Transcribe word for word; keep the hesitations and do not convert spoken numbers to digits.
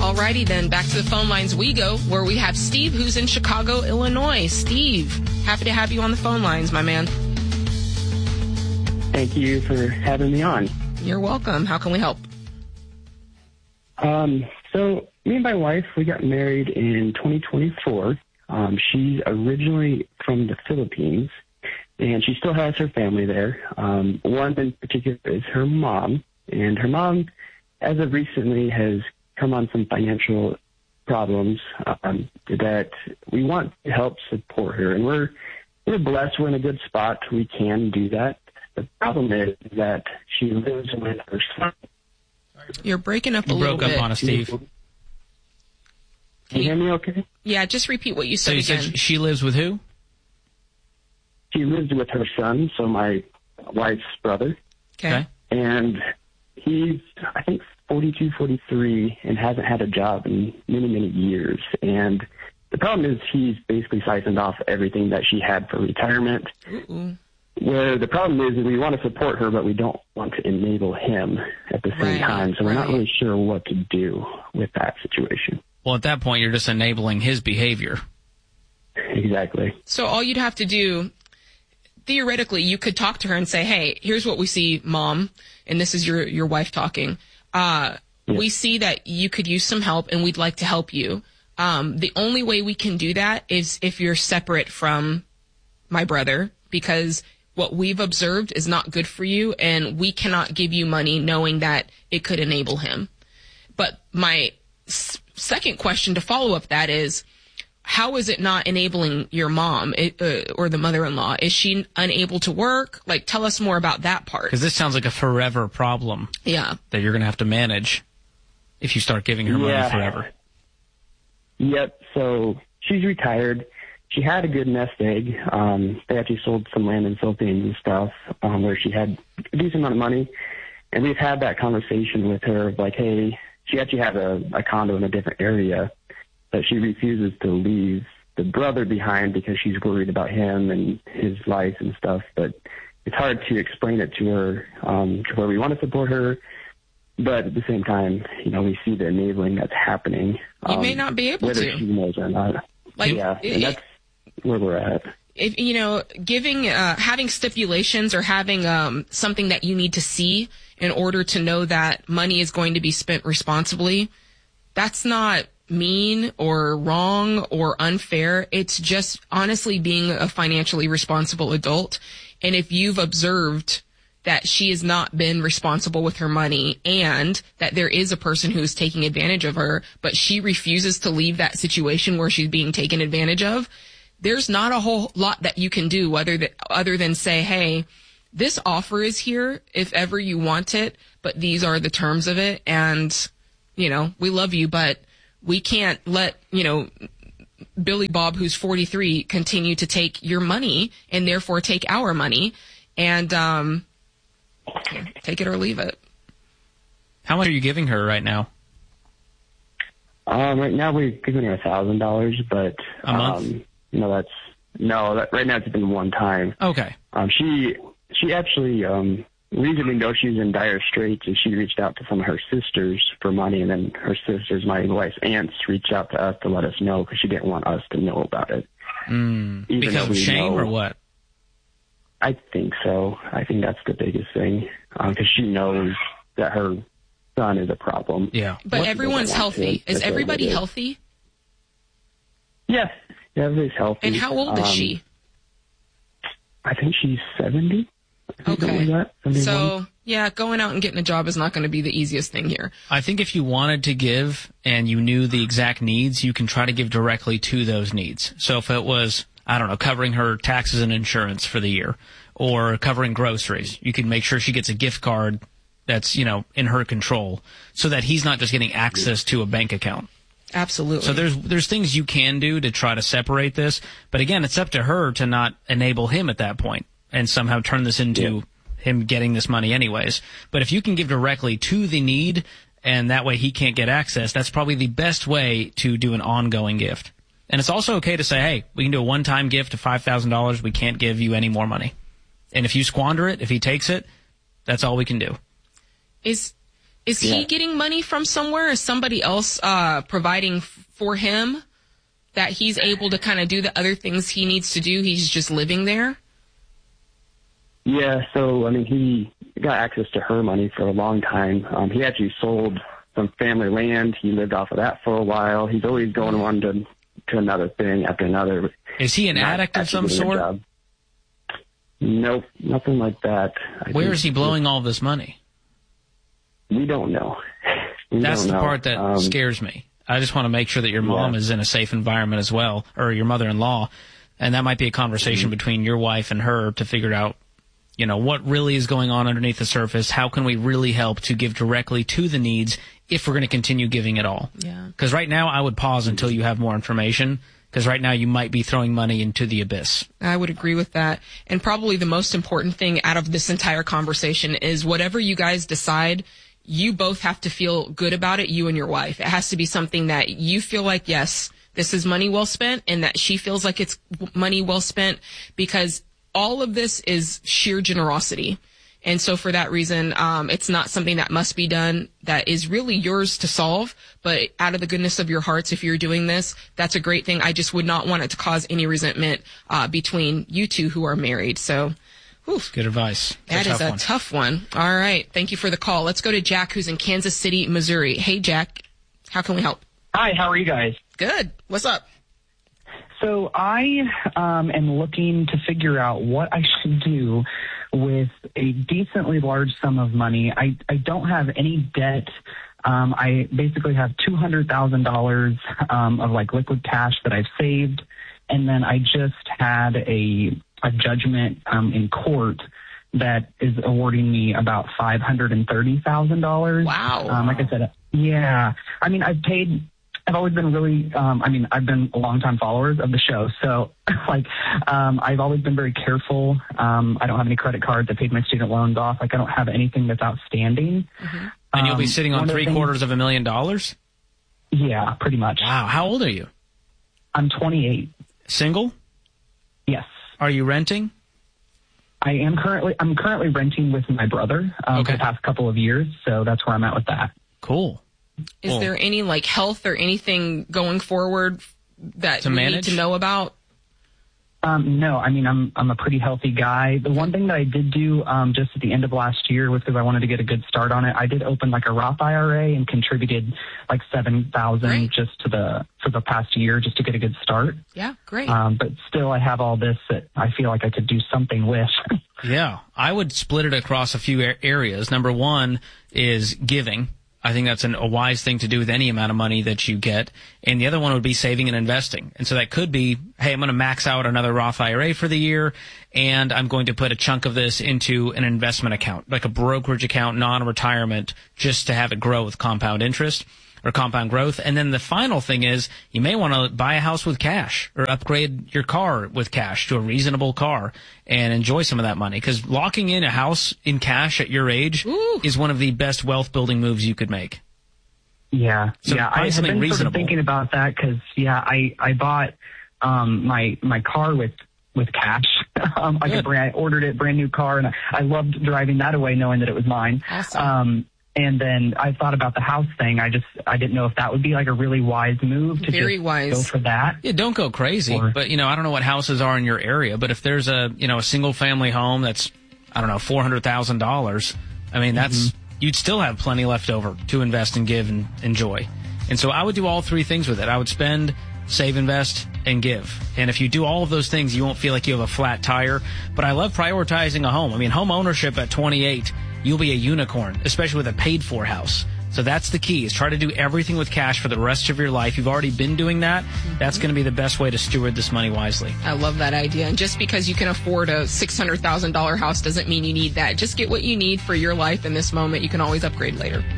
Alrighty then, back to the phone lines we go, where we have Steve, who's in Chicago, Illinois. Steve, happy to have you on the phone lines, my man. Thank you for having me on. You're welcome. How can we help? Um, so me and my wife, we got married in twenty twenty-four. Um, she's originally from the Philippines, and she still has her family there. Um, one in particular is her mom, and her mom, as of recently, has come on some financial problems um, that we want to help support her. And we're we're blessed. We're in a good spot. We can do that. The problem is that she lives with her son. You're breaking up a you little broke bit. up on us, Steve. Can you hear me okay? Yeah, just repeat what you said so you again. said she lives with who? She lives with her son, so my wife's brother. Okay. And he's, I think, forty-two, forty-three, and hasn't had a job in many, many years. And the problem is he's basically siphoned off everything that she had for retirement. Uh-uh. Where the problem is, is we want to support her, but we don't want to enable him at the same Right, time. So we're not right. really sure what to do with that situation. Well, at that point, you're just enabling his behavior. Exactly. So all you'd have to do, theoretically, you could talk to her and say, hey, here's what we see, Mom, and this is your, your wife talking. Uh, Yeah. We see that you could use some help, and we'd like to help you. Um, the only way we can do that is if you're separate from my brother, because what we've observed is not good for you, and we cannot give you money knowing that it could enable him. But my s- second question to follow up that is, how is it not enabling your mom it, uh, or the mother-in-law? Is she unable to work? Like, tell us more about that part. Because this sounds like a forever problem Yeah. that you're going to have to manage if you start giving her Yeah. money forever. Yep. So she's retired. She had a good nest egg. Um, they actually sold some land in Philippines and stuff um, where she had a decent amount of money. And we've had that conversation with her of like, hey, she actually has a, a condo in a different area, but she refuses to leave the brother behind because she's worried about him and his life and stuff. But it's hard to explain it to her um, to where we want to support her. But at the same time, you know, we see the enabling that's happening. You um, may not be able whether to. she knows or not. Like, yeah, it- and that's where we're at. If, you know, giving, uh, having stipulations or having, um, something that you need to see in order to know that money is going to be spent responsibly, that's not mean or wrong or unfair. It's just honestly being a financially responsible adult. And if you've observed that she has not been responsible with her money and that there is a person who is taking advantage of her, but she refuses to leave that situation where she's being taken advantage of, there's not a whole lot that you can do other than, other than say, hey, this offer is here if ever you want it, but these are the terms of it. And, you know, we love you, but we can't let, you know, Billy Bob, who's forty-three, continue to take your money and therefore take our money and, um, take it or leave it. How much are you giving her right now? Um, right now we're giving her a thousand dollars, but A month? um, no, that's no. That, right now it's been one time. Okay. Um, she she actually um, reason we know she's in dire straits is she reached out to some of her sisters for money, and then her sisters, my wife's aunts, reached out to us to let us know because she didn't want us to know about it. Mm, Even because though of we shame know- or what? I think so. I think that's the biggest thing because she knows that her son is a problem. Yeah. But What- everyone's doesn't want to. healthy. Is That's what everybody it is. healthy? Yeah, yeah, everybody's healthy. And how old is Um, she? I think she's seventy. Something Okay. like that, seventy-one. So, yeah, going out and getting a job is not going to be the easiest thing here. I think if you wanted to give and you knew the exact needs, you can try to give directly to those needs. So if it was, I don't know, covering her taxes and insurance for the year or covering groceries, you can make sure she gets a gift card that's, you know, in her control so that he's not just getting access to a bank account. Absolutely. So there's there's things you can do to try to separate this. But again, it's up to her to not enable him at that point and somehow turn this into Yeah. him getting this money anyways. But if you can give directly to the need and that way he can't get access, that's probably the best way to do an ongoing gift. And it's also okay to say, hey, we can do a one-time gift of five thousand dollars. We can't give you any more money. And if you squander it, if he takes it, that's all we can do. Is Is yeah. he getting money from somewhere? Is somebody else uh, providing f- for him that he's able to kind of do the other things he needs to do? He's just living there? Yeah, so, I mean, he got access to her money for a long time. Um, he actually sold some family land. He lived off of that for a while. He's always going one to, to another thing after another. Is he an Not addict of some actually getting a sort? job. Nope, nothing like that. I Where think is he blowing all this money? We don't know. We That's don't the know. part that um, scares me. I just want to make sure that your mom yeah. is in a safe environment as well, or your mother-in-law, and that might be a conversation mm-hmm. between your wife and her to figure out, you know, what really is going on underneath the surface. How can we really help to give directly to the needs if we're going to continue giving it all? Yeah. Because right now I would pause until you have more information, because right now you might be throwing money into the abyss. I would agree with that. And probably the most important thing out of this entire conversation is whatever you guys decide, you both have to feel good about it, you and your wife. It has to be something that you feel like, yes, this is money well spent, and that she feels like it's money well spent, because all of this is sheer generosity. And so for that reason, um, it's not something that must be done that is really yours to solve, but out of the goodness of your hearts, if you're doing this, that's a great thing. I just would not want it to cause any resentment uh, between you two who are married. So, whew, good advice. It's that a is tough a one. tough one. All right. Thank you for the call. Let's go to Jack, who's in Kansas City, Missouri. Hey, Jack. How can we help? Hi, how are you guys? Good. What's up? So I um, am looking to figure out what I should do with a decently large sum of money. I, I don't have any debt. Um, I basically have two hundred thousand dollars um, of like liquid cash that I've saved. And then I just had a, a judgment um, in court that is awarding me about five hundred thirty thousand dollars. Wow. Um, like I said, yeah. I mean, I've paid... I've always been really, um, I mean, I've been a longtime followers of the show. So, like, um, I've always been very careful. Um, I don't have any credit cards. I paid my student loans off. Like, I don't have anything that's outstanding. Mm-hmm. And you'll be Um, sitting on one of the three things- quarters of a million dollars? Yeah, pretty much. Wow. How old are you? I'm twenty-eight. Single? Yes. Are you renting? I am currently, I'm currently renting with my brother um, Okay. for the past couple of years. So that's where I'm at with that. Cool. Is Cool. there any like health or anything going forward that To we manage? need to know about? Um, no, I mean, I'm I'm a pretty healthy guy. The one thing that I did do um, just at the end of last year was because I wanted to get a good start on it. I did open like a Roth I R A and contributed like seven thousand Great. just to the for the past year just to get a good start. Yeah, great. Um, but still, I have all this that I feel like I could do something with. Yeah. I would split it across a few a- areas. Number one is giving. I think that's an, a wise thing to do with any amount of money that you get. And the other one would be saving and investing. And so that could be, hey, I'm going to max out another Roth I R A for the year, and I'm going to put a chunk of this into an investment account, like a brokerage account, non-retirement, just to have it grow with compound interest or compound growth. And then the final thing is you may want to buy a house with cash or upgrade your car with cash to a reasonable car and enjoy some of that money. Because locking in a house in cash at your age Ooh. is one of the best wealth building moves you could make. Yeah, So yeah. buy I have something been sort reasonable. of thinking about that because yeah, I I bought um my my car with with cash. um, like a Good. brand, I ordered it, brand new car, and I, I loved driving that away, knowing that it was mine. Awesome. Um, and then I thought about the house thing. I just I didn't know if that would be like a really wise move to Very just wise. go for that. Yeah, don't go crazy. Or- but, you know, I don't know what houses are in your area, but if there's a, you know, a single family home that's, I don't know, four hundred thousand dollars, I mean, that's, Mm-hmm. you'd still have plenty left over to invest and give and enjoy. And so I would do all three things with it. I would spend, save, invest, and give. And if you do all of those things, you won't feel like you have a flat tire. But I love prioritizing a home. I mean, home ownership at twenty-eight, you'll be a unicorn, especially with a paid-for house. So that's the key, is try to do everything with cash for the rest of your life. You've already been doing that. That's going to be the best way to steward this money wisely. I love that idea. And just because you can afford a six hundred thousand dollars house doesn't mean you need that. Just get what you need for your life in this moment. You can always upgrade later.